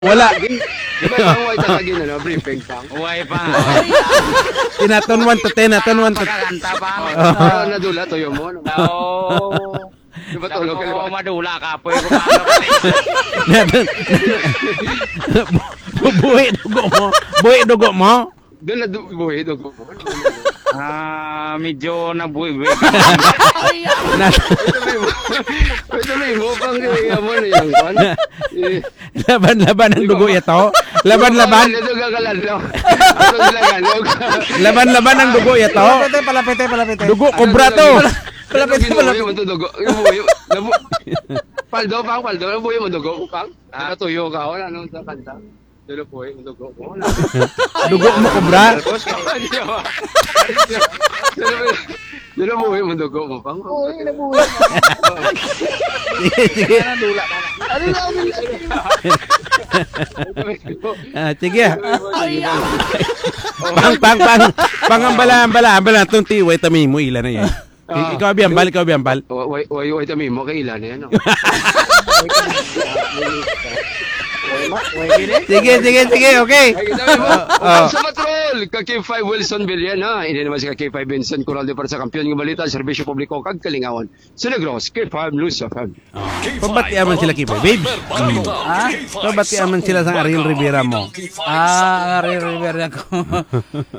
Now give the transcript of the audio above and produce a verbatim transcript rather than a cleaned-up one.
Wala. Di ba ang white talaga na, briefing pang? Uway pa. Tinaton one to ten, naton one to Pagkakanta pa. Ah, nadula to yung mo. no? Oo. Di ba tulog ka Oo, naman? madula ka po. Yung kumano ka naton. Buhi dugo mo. Buhi dugo mo. Doon na buhay, dugo mo. Ah, medyo nabuhi-buhi. Nat- Pwede may mo pang kaya mo na yung kwan. Laban-laban ang dugo ito. Laban-laban. Ito gagalalo. Ito sila ganog. Laban-laban ang dugo ito. Palapite, palapite, palapite. Dugo kobra to. Palapit mo lang. Ito dugo. Yung buhay. nabu- Paldo pang, paldo. Yung buhay mo dugo pang. Ah, tuyo ka. Wala nung sa kanta. Dulo buhay mo dugo mo. Dugo mo kobra. Dulo buhay mo dugo mo pang. Oo, yun ang buhay. Sige, sige. Ano na ako Ah, sige. Pang, pang, pang. Pang ambala, ambala, ambala. Itong tiway tami mo ilan na yan. I- Ikaw biyambal, ikaw biyambal. Way way way tami mo kay ilan yan. Sige, sige, sige, okay. Ay, kita mo. Oh. Sa patrol, ka K five Wilson Villan ha. Hindi naman si ka K five Vincent Corralde para sa kampiyon ng balita, serbisyo publiko kag kalingawan. Sa Negros, K five Lusa Fam. Pabatiaman sila kipay, babe. Ha? Pabatiaman sila sa Ariel Rivera mo. Ah, ang Rivera ko.